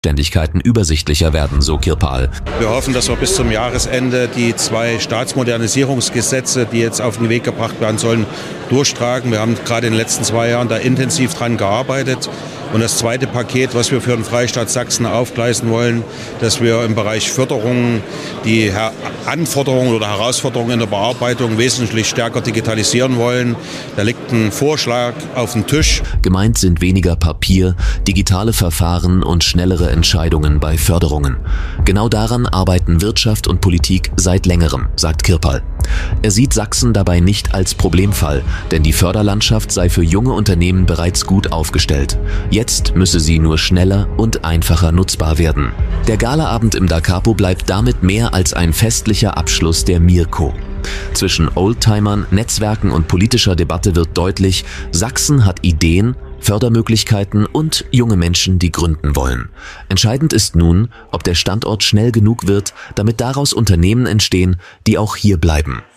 Zuständigkeiten übersichtlicher werden, so Kirpal. Wir hoffen, dass wir bis zum Jahresende die 2 Staatsmodernisierungsgesetze, die jetzt auf den Weg gebracht werden sollen, durchtragen. Wir haben gerade in den letzten 2 Jahren da intensiv dran gearbeitet. Und das zweite Paket, was wir für den Freistaat Sachsen aufgleisen wollen, dass wir im Bereich Förderung die Anforderungen oder Herausforderungen in der Bearbeitung wesentlich stärker digitalisieren wollen. Da liegt ein Vorschlag auf dem Tisch. Gemeint sind weniger Papier, digitale Verfahren und schnellere Entscheidungen bei Förderungen. Genau daran arbeiten Wirtschaft und Politik seit längerem, sagt Kirpal. Er sieht Sachsen dabei nicht als Problemfall, denn die Förderlandschaft sei für junge Unternehmen bereits gut aufgestellt. Jetzt müsse sie nur schneller und einfacher nutzbar werden. Der Galaabend im Da Capo bleibt damit mehr als ein festlicher Abschluss der Mirko. Zwischen Oldtimern, Netzwerken und politischer Debatte wird deutlich, Sachsen hat Ideen, Fördermöglichkeiten und junge Menschen, die gründen wollen. Entscheidend ist nun, ob der Standort schnell genug wird, damit daraus Unternehmen entstehen, die auch hier bleiben.